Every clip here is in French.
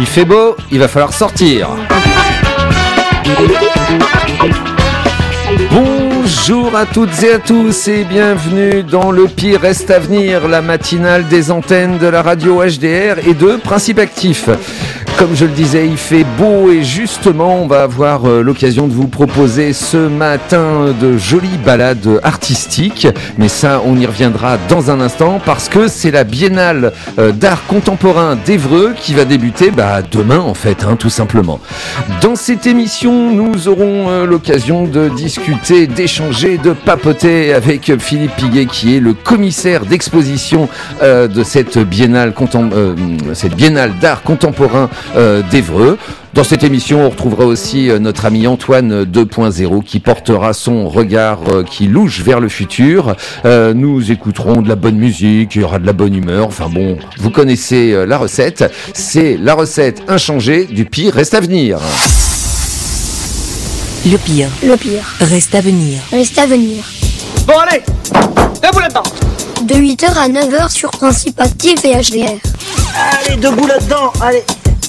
fait beau, il va falloir sortir. Bonjour à toutes et à tous et bienvenue dans Le Pire Reste à Venir, la matinale des antennes de la radio HDR et de Principe Actif. Comme je le disais, il fait beau et justement, on va avoir l'occasion de vous proposer ce matin de jolies balades artistiques. Mais ça, on y reviendra dans un instant parce que c'est la Biennale d'art contemporain d'Évreux qui va débuter demain en fait, tout simplement. Dans cette émission, nous aurons l'occasion de discuter, d'échanger, de papoter avec Philippe Piguet qui est le commissaire d'exposition de cette Biennale d'art contemporain d'Évreux. Dans cette émission, on retrouvera aussi notre ami Antoine 2.0 qui portera son regard qui louche vers le futur. Nous écouterons de la bonne musique, il y aura de la bonne humeur. Enfin bon, vous connaissez la recette. C'est la recette inchangée du pire reste à venir. Le pire reste à venir. Bon allez, debout là-dedans. De 8h à 9h sur Principe Actif et HDR. Allez, debout là-dedans, allez.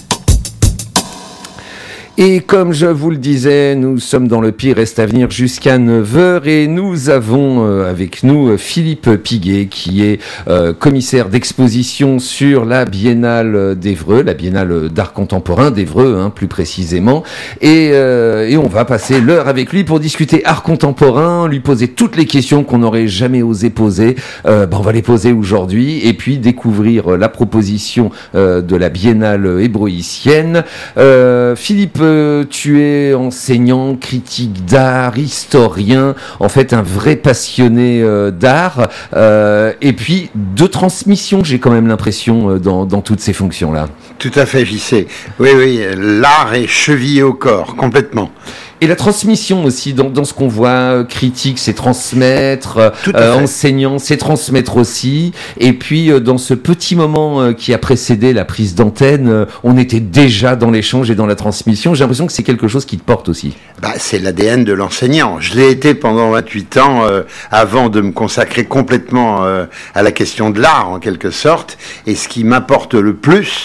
Et comme je vous le disais, nous sommes dans Le Pire Reste à Venir jusqu'à 9h et nous avons avec nous Philippe Piguet qui est commissaire d'exposition sur la Biennale d'Évreux, la Biennale d'art contemporain d'Évreux plus précisément. Et on va passer l'heure avec lui pour discuter art contemporain, lui poser toutes les questions qu'on n'aurait jamais osé poser. On va les poser aujourd'hui et puis découvrir la proposition de la Biennale ébroïcienne. Philippe, tu es enseignant, critique d'art, historien, en fait un vrai passionné d'art, et puis de transmission, j'ai quand même l'impression dans toutes ces fonctions-là. Tout à fait, JC. Oui, l'art est chevillé au corps, complètement. Et la transmission aussi, dans ce qu'on voit, critique, c'est transmettre, enseignant, c'est transmettre aussi. Et puis, dans ce petit moment qui a précédé la prise d'antenne, on était déjà dans l'échange et dans la transmission. J'ai l'impression que c'est quelque chose qui te porte aussi. C'est l'ADN de l'enseignant. Je l'ai été pendant 28 ans, avant de me consacrer complètement à la question de l'art, en quelque sorte. Et ce qui m'apporte le plus,